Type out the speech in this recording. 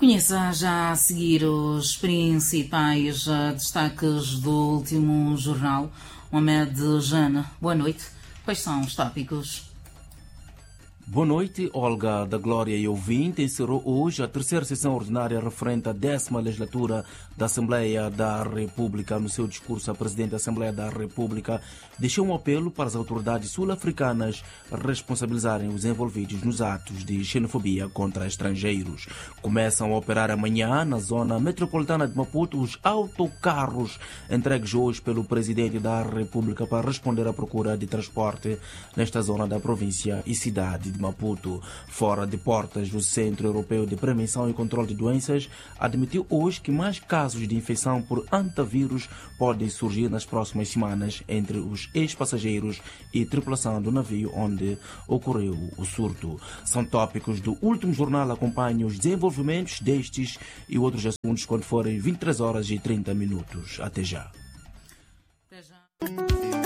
Conheça já a seguir os principais destaques do último jornal. Mohamed Jane, boa noite. Quais são os tópicos? Boa noite, Olga da Glória e ouvinte. Encerrou hoje a terceira sessão ordinária referente à 10ª legislatura da Assembleia da República. No seu discurso, a Presidente da Assembleia da República deixou um apelo para as autoridades sul-africanas responsabilizarem os envolvidos nos atos de xenofobia contra estrangeiros. Começam a operar amanhã na zona metropolitana de Maputo os autocarros entregues hoje pelo Presidente da República para responder à procura de transporte nesta zona da província e cidade de Maputo. Fora de portas, o Centro Europeu de Prevenção e Controle de Doenças admitiu hoje que mais casos de infecção por antavírus podem surgir nas próximas semanas entre os ex-passageiros e tripulação do navio onde ocorreu o surto. São tópicos do último jornal. Acompanhe os desenvolvimentos destes e outros assuntos quando forem 23h30. Até já.